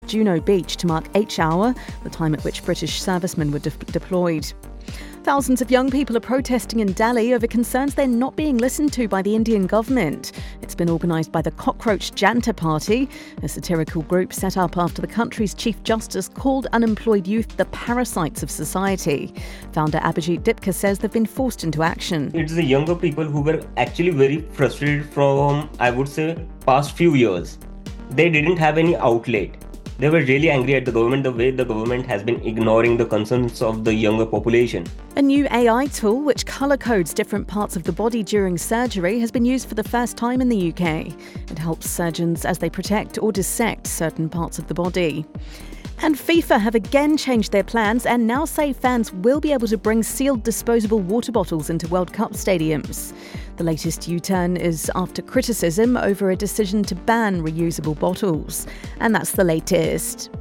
Juno Beach to mark H Hour, the time at which British servicemen were deployed. Thousands of young people are protesting in Delhi over concerns they're not being listened to by the Indian government. It's been organised by the Cockroach Janta Party, a satirical group set up after the country's Chief Justice called unemployed youth the parasites of society. Founder Abhijit Dipka says they've been forced into action. It's the younger people who were actually very frustrated from, I would say, past few years. They didn't have any outlet. They were really angry at the government, the way the government has been ignoring the concerns of the younger population. A new AI tool which colour codes different parts of the body during surgery has been used for the first time in the UK. It helps surgeons as they protect or dissect certain parts of the body. And FIFA have again changed their plans and now say fans will be able to bring sealed disposable water bottles into World Cup stadiums. The latest U-turn is after criticism over a decision to ban reusable bottles. And that's the latest.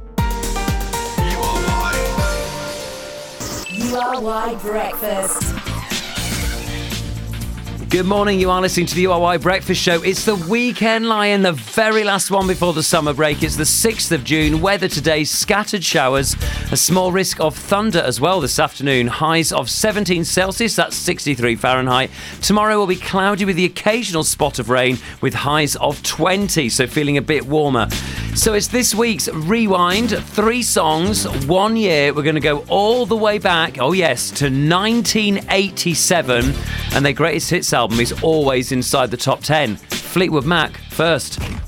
URY Breakfast. Good morning, you are listening to the URY Breakfast Show. It's the weekend Lion, the very last one before the summer break. It's the 6th of June. Weather today, scattered showers. A small risk of thunder as well this afternoon. Highs of 17 Celsius, that's 63 Fahrenheit. Tomorrow will be cloudy with the occasional spot of rain with highs of 20, so feeling a bit warmer. So it's this week's Rewind, 3 songs, 1 year. We're going to go all the way back, oh yes, to 1987. And their greatest hits album is always inside the top 10. Fleetwood Mac first.